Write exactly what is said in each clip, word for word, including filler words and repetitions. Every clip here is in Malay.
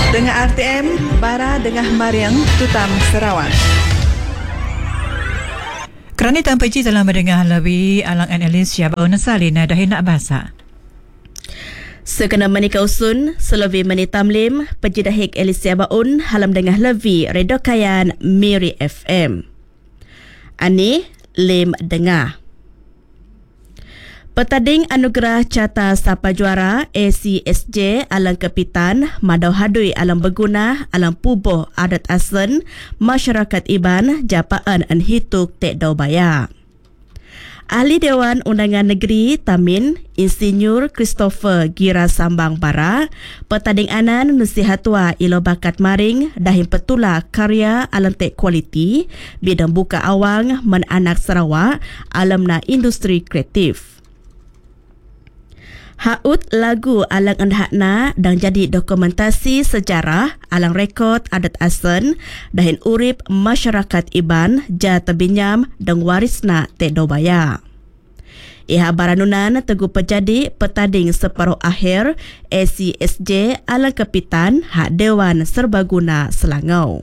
Dengan R T M, Bara dengan Mariam, Tutam Sarawak. Kerana tanpa iji dalam mendengar lebih alang analis siapa unasalina dah nak bahasa. Sekena menikah usun, selebih menitam lim, pejidahik Elisia Baun, halam dengah lebih redokayan Miri F M. Ani, lim dengar. Petading anugerah Carta Sapa Juara A C S J alang kepitan, madau hadui alang berguna, alang pubuh adat asen, masyarakat Iban, japaan an hituk tek dau bayar. Ahli Dewan Undangan Negeri Tamin, Insinyur Christopher Gira Sambang Bara, petading anan nasihat tua ilo bakat maring dahin petula karya alam tek kualiti, bidang buka awang men anak Sarawak, alam na industri kreatif. Haut lagu alang endahna dan jadi dokumentasi sejarah alang rekod adat asen dahin urip masyarakat Iban ja terbinyam dan warisna tek dobaya. Iha baranunan teguh pejadi petading separuh akhir A C S J alang kepitan hak Dewan Serbaguna Selangau.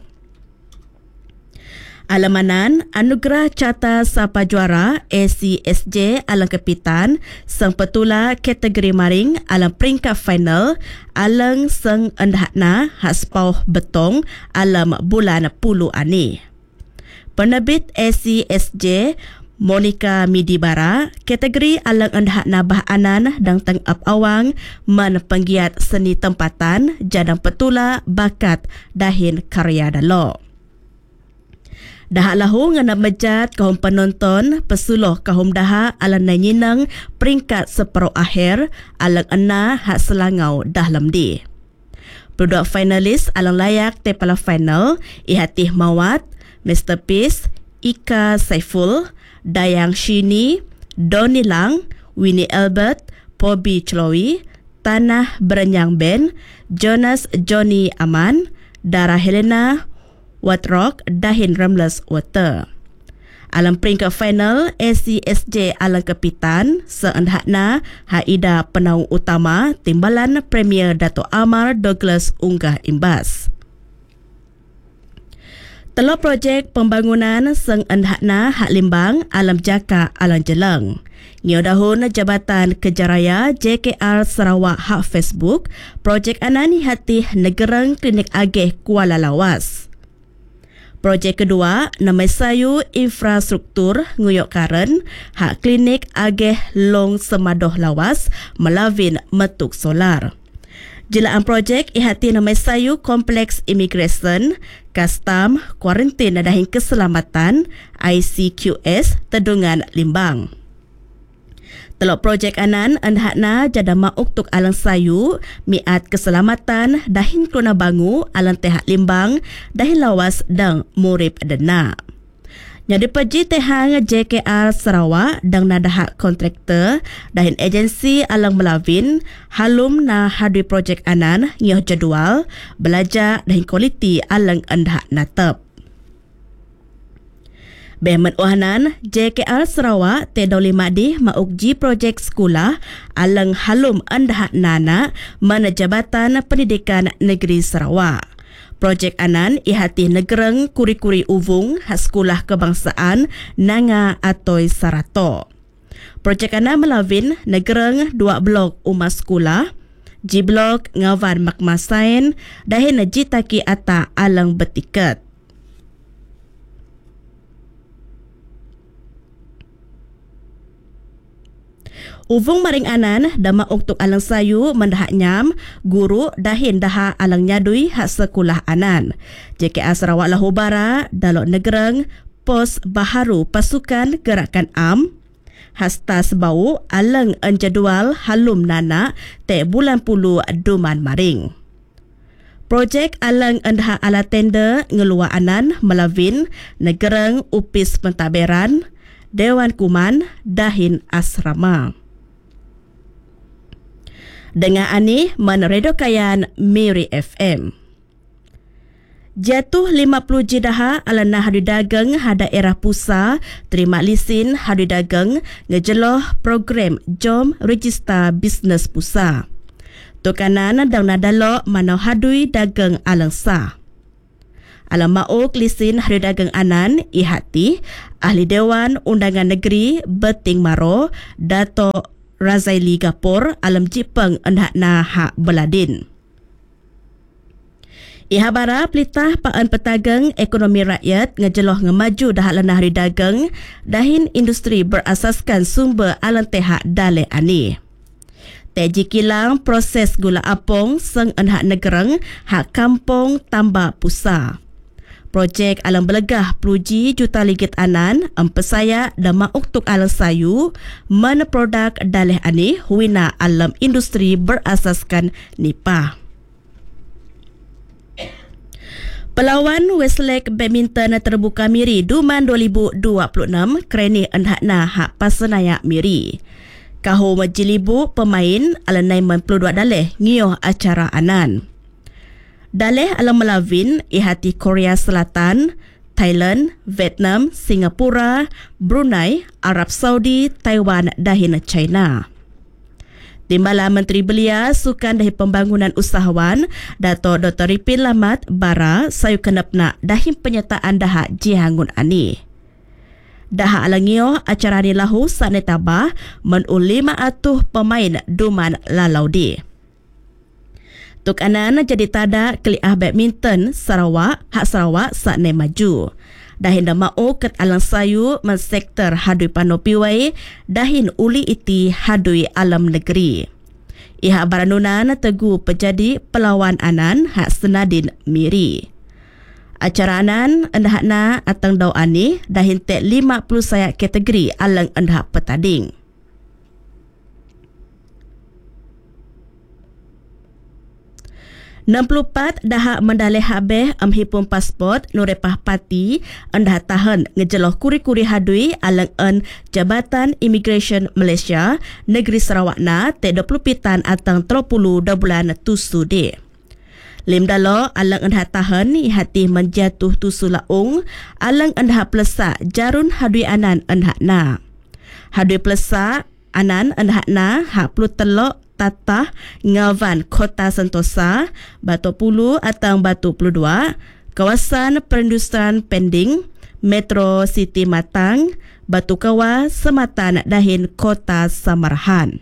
Alamanan Anugerah Carta Sapa Juara A C S J alang kepitan sang petula kategori maring alang peringkat final alang sang endahna hak sepauh betong alam bulan puluh ani. Penerbit A C S J Monica Midibara kategori alang endahna bahanan dan tengap awang man penggiat seni tempatan jadang petula bakat dahin karya dalo. Dah lahu ngana mejat kaum penonton pesuluh kaum daha ala nanyinang peringkat separuh akhir alang ena hak Selangau dah lemdi. Produk finalis alang layak tepala final Ihatih Mawat, Mister Peace, Ika Saiful, Dayang Shini, Donnie Lang, Winnie Albert, Pobi Chloe, Tanah Berenyang Ben, Jonas Johnny Aman, Dara Helena, Watrock dahin Ramles Water. Alam peringkat final A C S J alang kepitan seendahna Haida Penau Utama timbalan Premier Dato' Amar Douglas Unggah Imbas. Telur projek pembangunan seendahna Hak Limbang Alam Jaka Alang Jeleng. Nyo dahun Jabatan Kejaraya J K R Sarawak hak Facebook projek anani hati Negerang Klinik Ageh Kuala Lawas. Projek kedua, nama sayu infrastruktur Nguyok Karen, hak klinik Ageh Long Semadoh Lawas, melawin metuk solar. Jelaan projek ihati nama sayu kompleks imigresen, custom, kuarantin dahin keselamatan, I C Q S, Tedungan Limbang. Telok projek anan endahna jada mauk tuk alang sayu miat keselamatan dahin klona bangu alang tehak limbang dahin lawas dang murip dena. Nyadi peji tehang J K R Sarawak dang nadahak kontraktor dahin agensi alang melawin halum na hadui projek anan nyoh jadual belajar dahin kualiti alang endah natep. Behman Uhanan, J K R Sarawak Tedau Lima di maukji projek sekolah alang halum andahat nana mana Jabatan Pendidikan Negeri Sarawak. Projek anan ihati negereng kuri-kuri uvung hak sekolah kebangsaan Nanga Atoi Sarato. Projek anan melawin negereng dua blok umah sekolah, G blok Ngawan Makmasain dahin Jitaki Ata alang betiket. Uvung maring anan dama uktuk alang sayu mendahak nyam guru dahin daha alang nyadui hak sekolah anan. J K R Sarawak Lahu Bara dalok negereng pos baharu pasukan gerakan am hasta sebau alang enjadual halum nana te bulan puluh duman maring. Projek alang endah ala tender ngelua anan melawin negereng upis pentaberan Dewan Kuman dahin asrama. Dengan ani meneredokayan Miri F M. Jatuh lima puluh jidaha ala nah hadu dagang ha daerah Pusa terima lisin hadu dagang ngejeloh program Jom Register Bisnes Pusa. Tukanan dang nadalo manau hadui dagang alang sah. Alam mauk lisin Hari Dagang Anan ihati Ahli Dewan Undangan Negeri Beting Maro Dato Razaili Gapur alam jipeng endakna hak beladin. Ihabara pelitah paan petagang ekonomi rakyat ngejeloh ngemaju dah lana hari dagang dahin industri berasaskan sumber alam tehak dale ani. Teji kilang proses gula apong seng enhak negereng hak kampung tambah pusa. Projek alam belegah peluji juta ligit anan empesaya dan mauk tuk alam sayu mana produk daleh ani huina alam industri berasaskan nipah. Pelawan Westlake Badminton terbuka Miri Duman dua ribu dua puluh enam kerana endakna hak pasenaya Miri. Kaho majilibu pemain ala sembilan puluh dua daleh ngioh acara anan. Daleh ala Melawin ihati Korea Selatan, Thailand, Vietnam, Singapura, Brunei, Arab Saudi, Taiwan dahin China. Timbalan Menteri Belia Sukan dahi Pembangunan Usahawan Dato' Doktor Ripin Lamat Bara sayu kenapna dahi penyertaan dahak jihangun ani. Dahak alangio acara ni lahu sakne tabah men lima atuh pemain duman lalau di. Tuk anan jadi tada keliah badminton Sarawak hak Sarawak sakne maju. Dahin dah mau ket alang sayu men sektor hadui panopiwai dahin uli iti hadui alam negeri. Iha baranunan tegu pejadi pelawan anan hak senadin Miri. Acara anan endahna atang dau ani dahin tek lima puluh saya kategori alang endah petading. enam puluh empat dahak mendalih habeh amhipun pasport nurepah pati endah tahan ngejeloh kuri-kuri hadui alang en Jabatan Immigration Malaysia Negeri Sarawak na te dua puluh pitan atang tiga puluh dua bulan tusu de. Lim dalo alang endah tahan ihati menjatuh tusu laung alang endah pelesa jarun hadui anan endah na. Hadui pelesa anan endah na hak pelu telok Tatah Ngavan Kota Sentosa Batu Pulu atau Batu Pulu dua Kawasan Perindustrian Pending Metro City Matang Batu Kawa Sematan Dahin Kota Samarahan.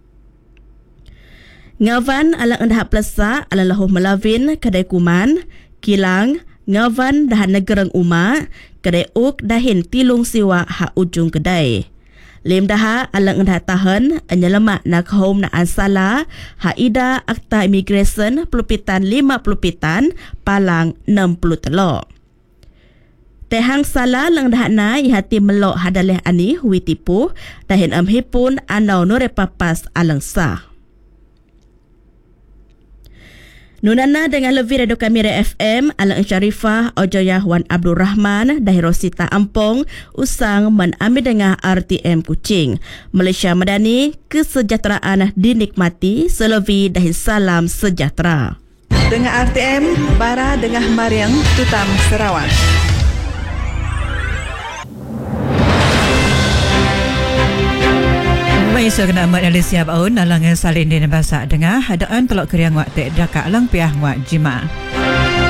Ngavan alang endah pelesa ala lahuh Melawin Kedai Kuman Kilang Ngavan dahan Negereng Uma Kedai Uk dahin Tilung Siwa hak ujung kedai. Lim daha alang endah tahan anyalamak nak home na ansala haida akta immigration pelupitan lima puluh pitan palang enam puluh telok. Tehang salah lang dah na ihati melok hadaleh ani hui tipu dahin amhipun anau nore papas alang sah. Nunana dengan lebih Radio Kamira F M Alang Syarifah Ojoyah Wan Abdul Rahman Dahi Rosita Ampong Usang menambil dengan R T M Kuching. Malaysia Madani, kesejahteraan dinikmati selebih dahi salam sejahtera. Dengan R T M Bara dengan Mariang Tutam Sarawak. Maisa kena amat Alicia Baun alang salin di bahasa dengar hadaan telok keriang wak tek dakak alang piah wak jima.